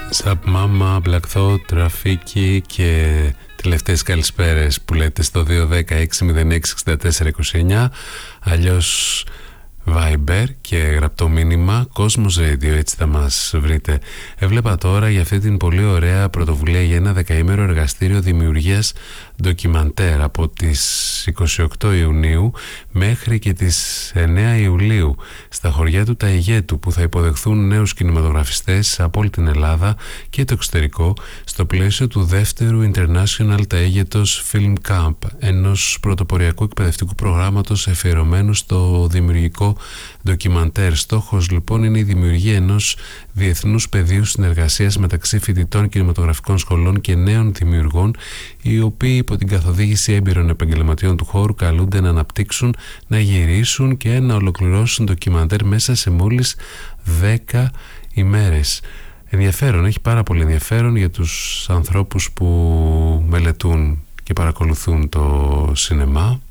Σαπ Μάμα, Black Thought, Ραφίκη και τελευταίες καλησπέρες που λέτε στο 216-06-64-29, αλλιώς Viber και γραπτό μήνυμα Cosmos Radio, έτσι θα μας βρείτε. Έβλεπα τώρα για αυτή την πολύ ωραία πρωτοβουλία για ένα δεκαήμερο εργαστήριο δημιουργίας ντοκιμαντέρ από τις 28 Ιουνίου μέχρι και τις 9 Ιουλίου στα χωριά του Ταϊγέτου, που θα υποδεχθούν νέους κινηματογραφιστές από όλη την Ελλάδα και το εξωτερικό στο πλαίσιο του δεύτερου International Ταίγετος Film Camp, ενός πρωτοποριακού εκπαιδευτικού προγράμματος αφιερωμένου στο δημιουργικό ντοκιμαντέρ. Στόχος λοιπόν είναι η δημιουργία ενός διεθνούς πεδίου συνεργασίας μεταξύ φοιτητών κινηματογραφικών σχολών και νέων δημιουργών, οι οποίοι υπό την καθοδήγηση έμπειρων επαγγελματιών του χώρου καλούνται να αναπτύξουν, να γυρίσουν και να ολοκληρώσουν ντοκιμαντέρ μέσα σε μόλις 10 ημέρες. Ενδιαφέρον, έχει πάρα πολύ ενδιαφέρον για τους ανθρώπους που μελετούν και παρακολουθούν το σινεμά.